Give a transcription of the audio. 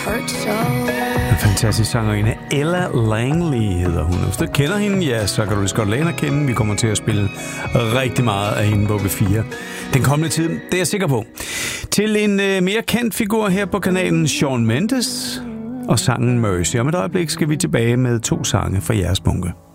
En fantastisk sangerinde. Ella Langley hedder hun. Hvis du kender hende, ja, så kan du lige godt lade hende at kende. Vi kommer til at spille rigtig meget af hende på B4 den kommende tid. Det er jeg sikker på. Til en mere kendt figur her på kanalen, Shawn Mendes og sangen Mercy. Om et øjeblik skal vi tilbage med 2 sange fra jeres bunke.